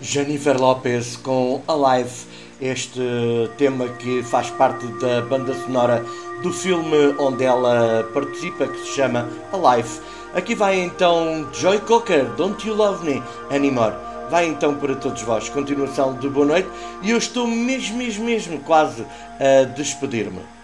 Jennifer Lopez com Alive, este tema que faz parte da banda sonora do filme onde ela participa, que se chama Alive. Aqui vai então Joy Cocker, Don't You Love Me Anymore. Vai então para todos vós, continuação de boa noite, e eu estou mesmo quase a despedir-me.